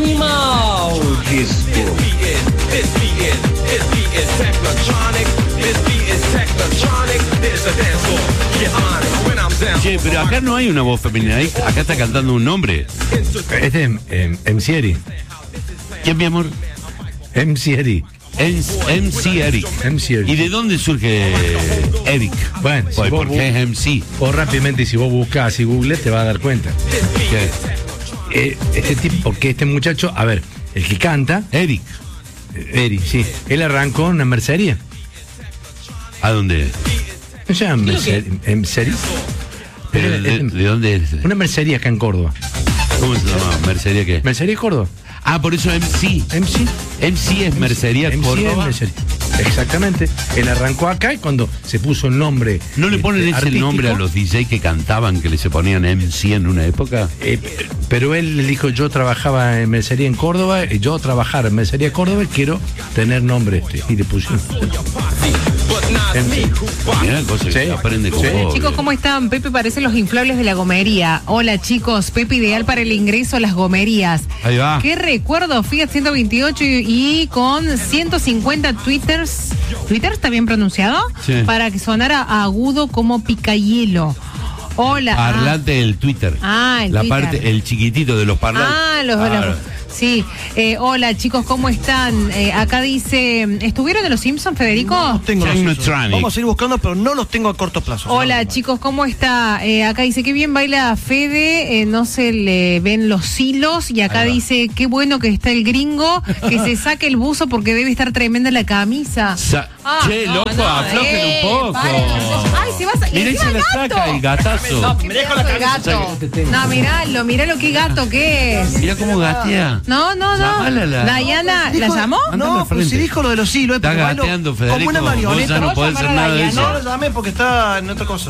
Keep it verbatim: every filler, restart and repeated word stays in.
Animal Disco. Che, pero acá no hay una voz femenina, acá está cantando un hombre. Este es eh, M C Eric. ¿Quién, mi amor? M C Eric. M C Eric. M C Eric. ¿Y de dónde surge Eric? Bueno, si pues vos porque es M C. O rápidamente, si vos buscas y Google te vas a dar cuenta. ¿Qué? Eh, este tipo, porque este muchacho, a ver, el que canta, Eric. Eric, sí. Él arrancó en una mercería. ¿A dónde? ¿No se llama mercería? ¿Pero de, de, de dónde es? Una mercería acá en Córdoba. ¿Cómo se llama? ¿Mercería qué? ¿Mercería Córdoba? Ah, por eso M C. M C. M C es Mercería M C Córdoba. Es mercería. Exactamente. Él arrancó acá y cuando se puso el nombre. ¿No le ponen este, ese artístico, nombre a los D J que cantaban, que le se ponían M C en una época? Eh, pero él le dijo, yo trabajaba en mercería en Córdoba, y yo trabajar en mercería Córdoba y quiero tener nombre este. Y le pusieron. Mirá, cosa que Sí. se aprende con Sí. vos. Chicos, ¿cómo están? Pepe parecen los inflables de la gomería. Hola, chicos. Pepe ideal para el ingreso a las gomerías. Ahí va. ¿Qué recuerdo? Fiat ciento veintiocho y, y con ciento cincuenta twitters. ¿Twitter está bien pronunciado? Sí. Para que sonara agudo como picahielo. Hola. Parlante del Twitter. Ah, el La Twitter. parte, el chiquitito de los parlantes. Ah, los, Ah, los- sí. Eh, hola, chicos, ¿cómo están? Eh, acá dice, ¿estuvieron de los Simpsons, Federico? No tengo los Technotronic. Simpsons. Vamos a seguir buscando, pero no los tengo a corto plazo. Hola, No, chicos, ¿cómo está? Eh, acá dice, qué bien baila Fede, eh, no se le ven los hilos. Y acá dice, qué bueno que está el gringo, que se saque el buzo porque debe estar tremenda la camisa. Sa- Ah, che, no, loco, no, aflojen eh, un poco. paren, ay, se va a... Mirá, y encima se la gato. saca el gatazo. No, Qué me dejo pedazo la de camisa. gato. No, miralo, miralo qué gato que es. Mirá cómo gatea. No, no, no. Llamala a la- Diana, ¿la Dijo- llamó? Mándame No, al pues frente. si dijo lo de los hilos. Está porque bailo gateando, Federico. Como una Vos marioneta. ya no ¿Puedo podés llamar hacer a nada de Diana? eso. No lo llamé porque está en otra cosa.